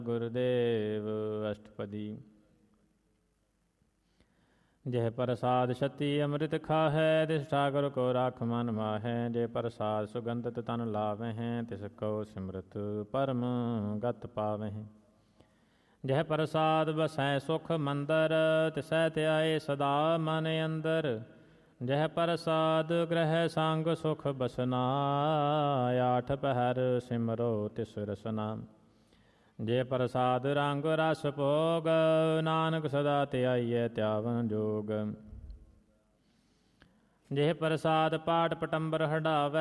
ਗੁਰਦੇਵ ਅਸ਼ਟਪਦੀ। ਜਹ ਪ੍ਰਸਾਦ ਛਤੀ ਅੰਮ੍ਰਿਤ ਖਾਹੈ, ਤਿਸ ਠਾਕੁਰ ਕੋ ਰਾਖ ਮਨ ਮਾਹੈ। ਜੇ ਪ੍ਰਸਾਦ ਸੁਗੰਧਿਤ ਤਨ ਲਾਵਹਿ, ਤਿਸ ਕੋ ਸਿਮਰਤ ਪਰਮ ਗਤ ਪਾਵਹਿ। ਜਹ ਪ੍ਰਸਾਦ ਬਸੈ ਸੁਖ ਮੰਦਰ, ਤਿਸੈ ਧਿਆਏ ਸਦਾ ਮਨ ਅੰਦਰ। ਜਹ ਪ੍ਰਸਾਦ ਗ੍ਰਹਿ ਸੰਗ ਸੁਖ ਬਸਨਾ, ਆਠ ਪਹਿਰ ਸਿਮਰੋ ਤਿਸ ਰਸਨਾ। ਜੇ ਪ੍ਰਸਾਦ ਰੰਗ ਰਸ ਭੋਗ, ਨਾਨਕ ਸਦਾ ਧਿਆਈਐ ਧਿਆਵਨ ਜੋਗ। ਜੇ ਪ੍ਰਸਾਦ ਪਾਠ ਪਟੰਬਰ ਹਡਾਵੈ,